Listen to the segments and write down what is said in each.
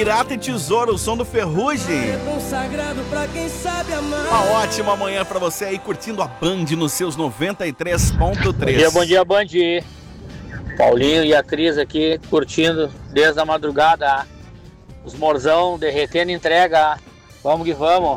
Pirata e Tesouro, o som do Ferrugem. Uma ótima manhã pra você aí, curtindo a Band nos seus 93.3. Bom dia, Band. Paulinho e a Cris aqui, curtindo desde a madrugada. Os morzão derretendo entrega. Vamos que vamos.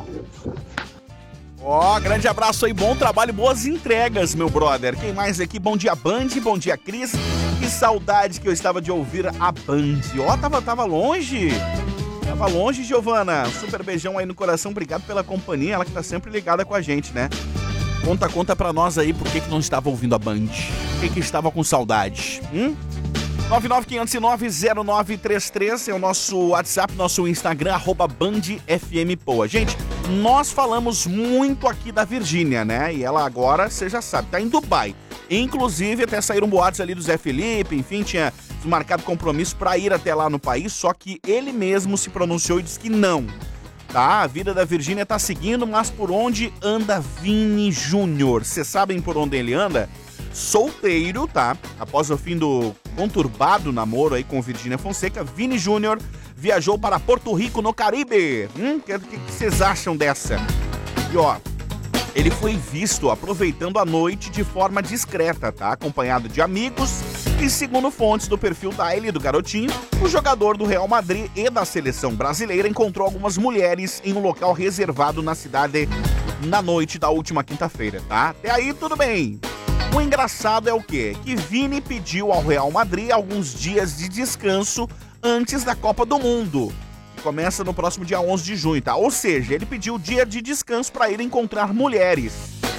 Grande abraço aí, bom trabalho, boas entregas, meu brother. Quem mais aqui? Bom dia, Band, bom dia, Cris. Que saudade que eu estava de ouvir a Band. Tava longe. Tava longe, Giovana. Super beijão aí no coração, obrigado pela companhia, ela que tá sempre ligada com a gente, né? Conta pra nós aí por que não estava ouvindo a Band. Por que estava com saudade? 995090933 é o nosso WhatsApp, nosso Instagram, @BandFMPoa. Gente, nós falamos muito aqui da Virgínia, né? E ela agora, você já sabe, tá em Dubai. Inclusive, até saíram boatos ali do Zé Felipe, enfim, tinha marcado compromisso pra ir até lá no país, só que ele mesmo se pronunciou e disse que não. Tá, a vida da Virgínia tá seguindo, mas por onde anda Vini Júnior? Vocês sabem por onde ele anda? Solteiro, tá? Após o fim do conturbado namoro aí com Virgínia Fonseca, Vini Júnior viajou para Porto Rico, no Caribe. O que vocês acham dessa? E ele foi visto aproveitando a noite de forma discreta, tá? Acompanhado de amigos e, segundo fontes do perfil da Ellie do Garotinho, o jogador do Real Madrid e da seleção brasileira encontrou algumas mulheres em um local reservado na cidade na noite da última quinta-feira, tá? Até aí tudo bem. O engraçado é o quê? Que Vini pediu ao Real Madrid alguns dias de descanso antes da Copa do Mundo, que começa no próximo dia 11 de junho, tá? Ou seja, ele pediu dia de descanso para ir encontrar mulheres.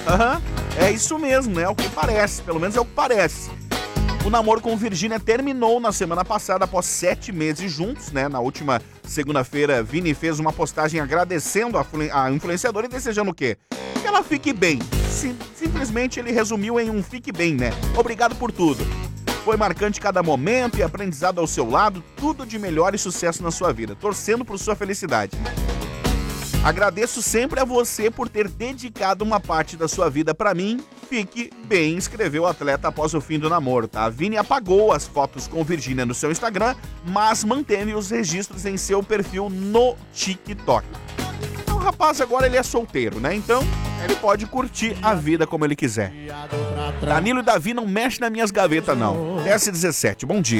É isso mesmo, né? É o que parece, pelo menos é o que parece. O namoro com Virgínia terminou na semana passada, após 7 meses juntos, né? Na última segunda-feira, Vini fez uma postagem agradecendo a influenciadora e desejando o quê? Que ela fique bem. Simplesmente ele resumiu em um fique bem, né? Obrigado por tudo. Foi marcante cada momento e aprendizado ao seu lado, tudo de melhor e sucesso na sua vida. Torcendo por sua felicidade. Agradeço sempre a você por ter dedicado uma parte da sua vida pra mim. Fique bem, escreveu o atleta após o fim do namoro, tá? Vini apagou as fotos com Virgínia no seu Instagram, mas manteve os registros em seu perfil no TikTok. O rapaz agora ele é solteiro, né? Então ele pode curtir a vida como ele quiser. Danilo e Davi não mexe nas minhas gavetas, não. S17, bom dia.